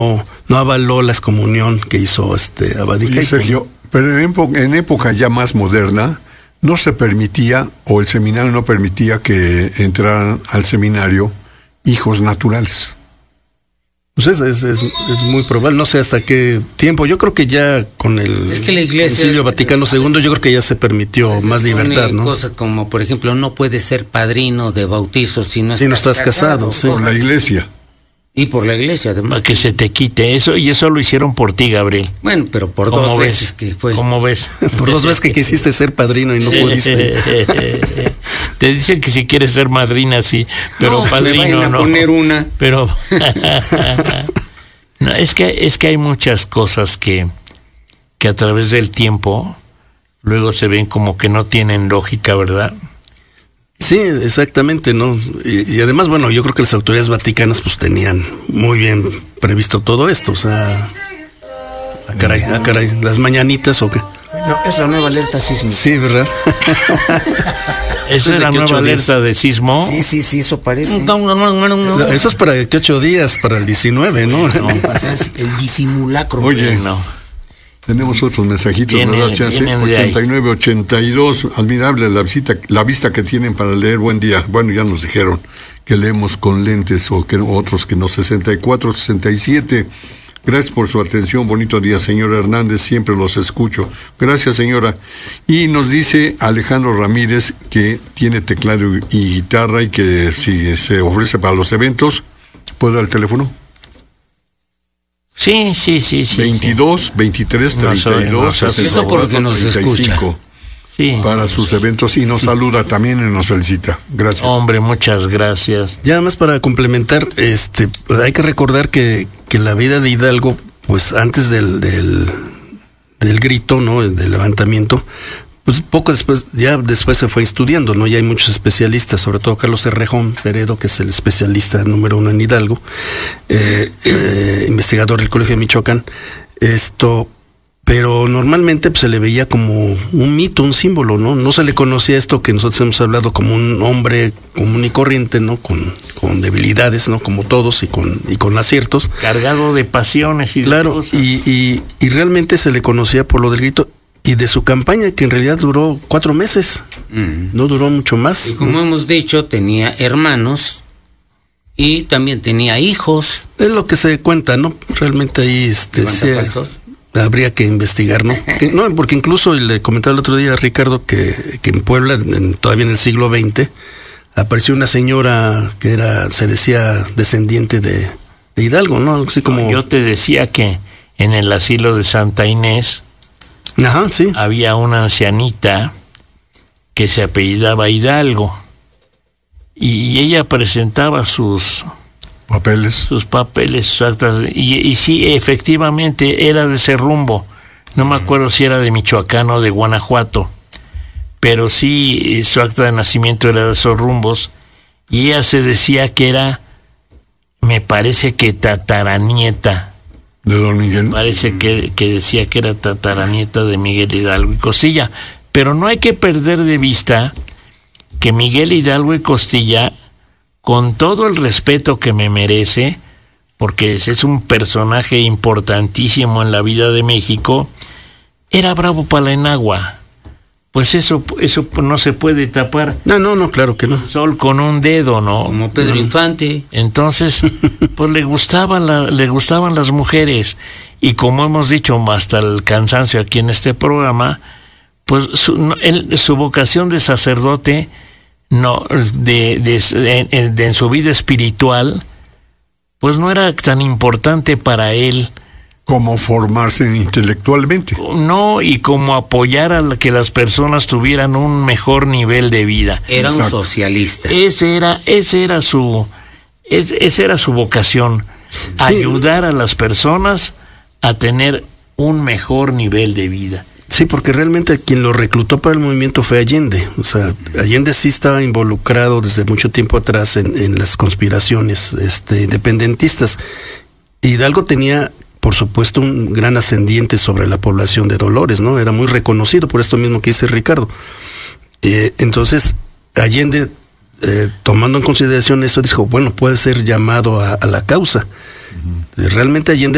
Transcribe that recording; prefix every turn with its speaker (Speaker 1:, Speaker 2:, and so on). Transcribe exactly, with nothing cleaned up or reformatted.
Speaker 1: no, no avaló la excomunión que hizo este Abadica.
Speaker 2: Y Sergio, pero en época, en época ya más moderna, no se permitía, o el seminario no permitía que entraran al seminario hijos naturales.
Speaker 1: Pues es, es, es, es muy probable, no sé hasta qué tiempo. Yo creo que ya con el
Speaker 3: es que la Iglesia,
Speaker 1: Concilio Vaticano segundo, yo creo que ya se permitió
Speaker 3: se
Speaker 1: más libertad, ¿no?
Speaker 3: Cosas como, por ejemplo, no puedes ser padrino de bautizo si no estás,
Speaker 1: si no estás casado. casado
Speaker 2: sí. Por la Iglesia.
Speaker 3: Y por la Iglesia, además.
Speaker 4: Para que se te quite eso, y eso lo hicieron por ti, Gabriel.
Speaker 3: Bueno, pero por dos
Speaker 4: ves?
Speaker 3: veces que fue.
Speaker 4: ¿Cómo ves?
Speaker 1: Por dos veces que quisiste ser padrino y no pudiste.
Speaker 4: Te dicen que si quieres ser madrina, sí, pero
Speaker 3: no,
Speaker 4: padrino
Speaker 3: me vayan a
Speaker 4: no.
Speaker 3: poner una.
Speaker 4: Pero no, es que es que hay muchas cosas que que a través del tiempo luego se ven como que no tienen lógica, ¿verdad?
Speaker 1: Sí, exactamente, ¿no? Y, y además, bueno, yo creo que las autoridades vaticanas pues tenían muy bien previsto todo esto, o sea, ah, caray, ah, caray, las mañanitas o qué.
Speaker 5: No, es la nueva alerta sísmica.
Speaker 1: Sí, ¿verdad?
Speaker 4: ¿Esa es la nueva alerta de sismo?
Speaker 5: Sí, sí, sí, eso parece.
Speaker 3: No, no, no, no, no.
Speaker 1: Eso es para que ocho días, para el diecinueve, ¿no?
Speaker 5: No, el disimulacro.
Speaker 2: Oye,
Speaker 4: no.
Speaker 2: Tenemos otros mensajitos,
Speaker 4: Vienen,
Speaker 2: ¿verdad, Chance? ochenta y nueve ochenta y dos, admirable la visita, la vista que tienen para leer. Buen día. Bueno, ya nos dijeron que leemos con lentes o que otros que no. Sesenta y cuatro sesenta y siete. Gracias por su atención. Bonito día, señor Hernández. Siempre los escucho. Gracias, señora. Y nos dice Alejandro Ramírez que tiene teclado y guitarra y que si se ofrece para los eventos, ¿puedo dar el teléfono?
Speaker 4: Sí, sí, sí, sí.
Speaker 2: veintidós,
Speaker 4: sí.
Speaker 2: veintitrés, treinta y dos, sesenta y cuatro, treinta y cinco.
Speaker 4: Sí.
Speaker 2: Para sus eventos y nos saluda también y nos felicita. Gracias.
Speaker 4: Hombre, muchas gracias.
Speaker 1: Ya nada más para complementar, este, hay que recordar que, que la vida de Hidalgo, pues antes del, del, del grito, ¿no? Del levantamiento, pues poco después, ya después se fue estudiando, ¿no? Ya hay muchos especialistas, sobre todo Carlos Cerrejón Peredo, que es el especialista número uno en Hidalgo, eh, eh, investigador del Colegio de Michoacán. Esto, pero normalmente pues, se le veía como un mito, un símbolo, ¿no? No se le conocía esto que nosotros hemos hablado como un hombre común y corriente, ¿no? Con, con debilidades, ¿no? Como todos y con, y con aciertos.
Speaker 4: Cargado de pasiones y
Speaker 1: claro,
Speaker 4: de cosas.
Speaker 1: Y, y, y realmente se le conocía por lo del grito. Y de su campaña, que en realidad duró cuatro meses, mm. no duró mucho más.
Speaker 3: Y como ¿no? hemos dicho, tenía hermanos y también tenía hijos.
Speaker 1: Es lo que se cuenta, ¿no? Realmente ahí este, se, habría que investigar, ¿no? que, no, porque incluso le comentaba el otro día a Ricardo que, que en Puebla, en, todavía en el siglo veinte, apareció una señora que era, se decía, descendiente de, de Hidalgo, ¿no? Así como...
Speaker 4: Yo te decía que en el asilo de Santa Inés,
Speaker 1: ajá, sí,
Speaker 4: había una ancianita que se apellidaba Hidalgo y ella presentaba sus
Speaker 2: papeles,
Speaker 4: sus papeles, sus actas, y, y sí, efectivamente era de ese rumbo. No me acuerdo si era de Michoacán o de Guanajuato, pero sí su acta de nacimiento era de esos rumbos y ella se decía que era, me parece que tataranieta
Speaker 2: de don Miguel.
Speaker 4: Parece que, que decía que era tataranieta de Miguel Hidalgo y Costilla. Pero no hay que perder de vista que Miguel Hidalgo y Costilla, con todo el respeto que me merece, porque es un personaje importantísimo en la vida de México, era bravo para la enagua. Pues eso eso no se puede tapar.
Speaker 1: No, no, no, claro que no.
Speaker 4: Sol con un dedo, ¿no?
Speaker 3: Como Pedro Infante.
Speaker 4: Entonces, pues le gustaban la, le gustaban las mujeres y como hemos dicho hasta el cansancio aquí en este programa, pues su, él, su vocación de sacerdote, no, de, de, de, de en su vida espiritual, pues no era tan importante para él.
Speaker 2: Como formarse intelectualmente.
Speaker 4: No, y como apoyar a la, que las personas tuvieran un mejor nivel de vida.
Speaker 3: Era Exacto. un socialista.
Speaker 4: Ese era, ese era su, ese, esa era su vocación, sí. Ayudar a las personas a tener un mejor nivel de vida.
Speaker 1: Sí, porque realmente quien lo reclutó para el movimiento fue Allende. O sea, Allende sí estaba involucrado desde mucho tiempo atrás en, en las conspiraciones este, independentistas. Hidalgo tenía, por supuesto, un gran ascendiente sobre la población de Dolores, ¿no? Era muy reconocido por esto mismo que dice Ricardo. Eh, entonces, Allende, eh, tomando en consideración eso, dijo, bueno, puede ser llamado a, a la causa. Uh-huh. Realmente Allende